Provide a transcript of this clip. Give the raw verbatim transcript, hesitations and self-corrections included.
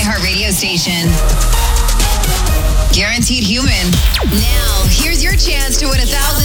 iHeartRadio station. Guaranteed Human. Now, here's your chance to win a thousand